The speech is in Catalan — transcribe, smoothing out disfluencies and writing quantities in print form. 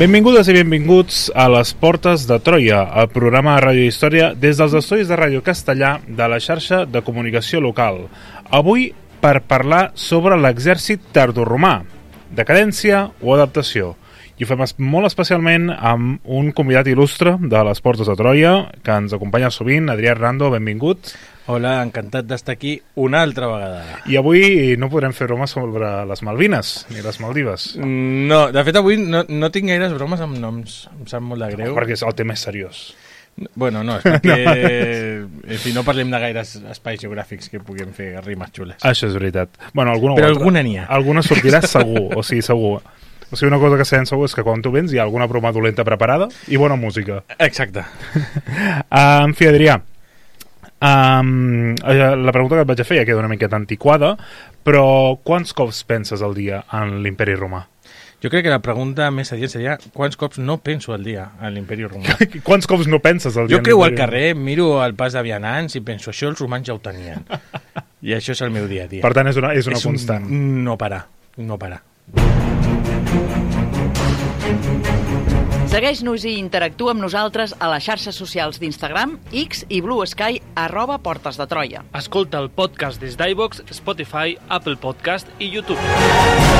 Benvingudes i benvinguts a Les Portes de Troia, el programa de Ràdio Història des dels estudis de Ràdio Castellà de la xarxa de comunicació local. Avui per parlar sobre l'exèrcit tardoromà, decadència o adaptació. I ho fem molt especialment amb un convidat il·lustre de Les Portes de Troia, que ens acompanya sovint, Adrià Hernando, benvingut. Hola, encantat d'estar aquí una altra vegada. I avui no podrem fer bromes sobre les Malvines, ni les Maldives. No, de fet avui no tinc gaires bromes amb noms, em sap molt de greu. Perquè el tema és seriós. Bueno, no, és perquè si no parlem de gaires espais geogràfics que puguem fer rimes xules. Això és veritat. Bueno, però alguna n'hi ha. Alguna sortirà segur, o sigui, segur. O sigui, una cosa que sabem segur és que quan tu vens hi ha alguna broma dolenta preparada i bona música. Exacte. En fi, Adrià, la pregunta que et vaig a fer ja queda una miqueta antiquada, però quants cops penses al dia en l'imperi romà? Jo crec que la pregunta més adient seria quants cops no penso al dia en l'imperi romà. Quants cops no penses al dia? Jo creu al carrer, miro el pas de vianants i penso, això els romans ja ho tenien. I això és el meu dia a dia. Per tant, és una constant. No parar, no parar. Segueix-nos i interactua amb nosaltres a les xarxes socials d'Instagram, X i Blue Sky @Portes de Troia. Escolta el podcast des d'iVoox, Spotify, Apple Podcast i YouTube.